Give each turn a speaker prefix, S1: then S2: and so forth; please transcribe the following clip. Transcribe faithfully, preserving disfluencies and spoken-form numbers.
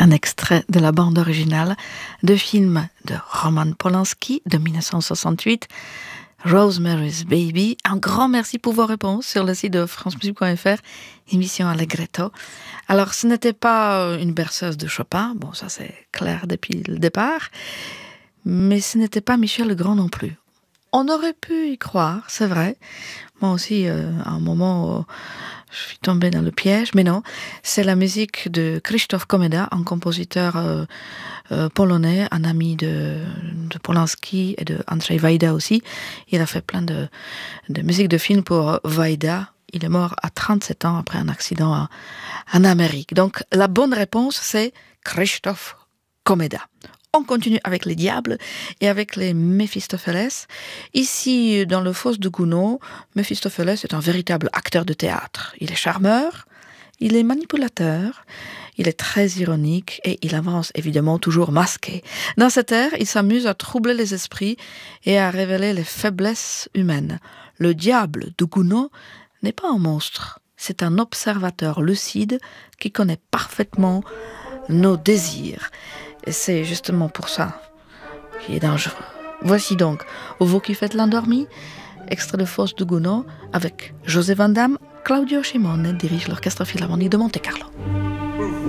S1: un extrait de la bande originale de film de Roman Polanski de mille neuf cent soixante-huit, Rosemary's Baby. Un grand merci pour vos réponses sur le site de france musique point f r, émission Allegretto. Alors, ce n'était pas une berceuse de Chopin, bon, ça c'est clair depuis le départ, mais ce n'était pas Michel Legrand non plus. On aurait pu y croire, c'est vrai. Moi aussi, euh, à un moment, euh, je suis tombée dans le piège, mais non. C'est la musique de Krzysztof Komeda, un compositeur euh, euh, polonais, un ami de, de Polanski et de Andrzej Wajda aussi. Il a fait plein de, de musique de film pour Wajda. Il est mort à trente-sept ans après un accident en, en Amérique. Donc, la bonne réponse, c'est Krzysztof Komeda. On continue avec les diables et avec les Méphistophélès. Ici, dans le Fosse de Gounod, Méphistophélès est un véritable acteur de théâtre. Il est charmeur, il est manipulateur, il est très ironique et il avance évidemment toujours masqué. Dans cette ère, il s'amuse à troubler les esprits et à révéler les faiblesses humaines. Le diable de Gounod n'est pas un monstre, c'est un observateur lucide qui connaît parfaitement nos désirs. Et c'est justement pour ça qu'il est dangereux. Voici donc Vous qui faites l'endormi, extrait de Fosse de Gounod avec José Van Damme. Claudio Cimone dirige l'orchestre philharmonique de Monte-Carlo.